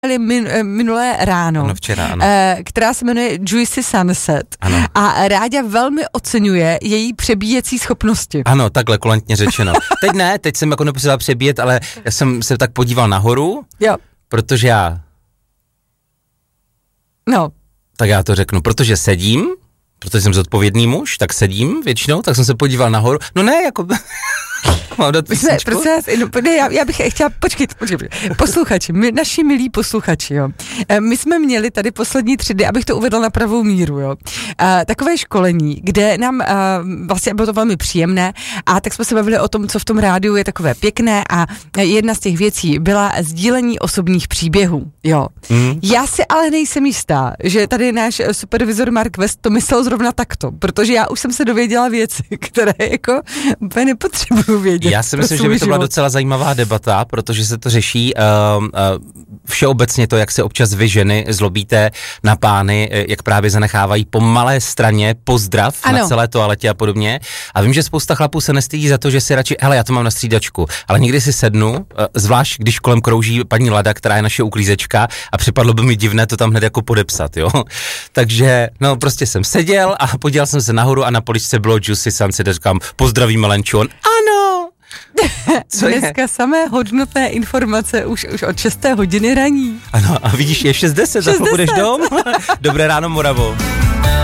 minulé ráno, ano, včera, ano. která se jmenuje Juicy Sunset. Ano. A Ráďa velmi oceňuje její přebíjecí schopnosti. Ano, takhle kulantně řečeno. Teď jsem jako nepotřeboval přebíjet, ale já jsem se tak podíval nahoru, jo. Protože tak já to řeknu, protože sedím, protože jsem zodpovědný muž, tak sedím většinou, tak jsem se podíval nahoru, no ne, jako... Já bych chtěla, počkejte. Posluchači, naši milí posluchači, jo. My jsme měli tady poslední 3 dny, abych to uvedla na pravou míru, jo. Takové školení, kde nám vlastně bylo to velmi příjemné a tak jsme se bavili o tom, co v tom rádiu je takové pěkné a jedna z těch věcí byla sdílení osobních příběhů, jo. Já si ale nejsem jistá, že tady náš supervizor Mark West to myslel zrovna takto, protože já už jsem se dověděla věci, které jako úplně nepotřebuju vědět. Já si myslím, že by to byla docela zajímavá debata, protože se to řeší všeobecně to, jak se občas vy ženy zlobíte na pány, jak právě zanechávají po malé straně pozdrav na celé toaletě a podobně. A vím, že spousta chlapů se nestydí za to, že si radši, hele, já to mám na střídačku, ale někdy si sednu, zvlášť když kolem krouží paní Lada, která je naše uklízečka a připadlo by mi divné to tam hned jako podepsat, jo. Takže, no, prostě jsem seděl a podíval jsem se nahoru a na poličce bylo Juicy Sunset, říkám, pozdravím Lenču, ano. Dneska samé hodnotné informace už od 6. hodiny raní. Ano, a vidíš, je 6:10, za chvíli budeš dom. Dobré ráno, Moravo.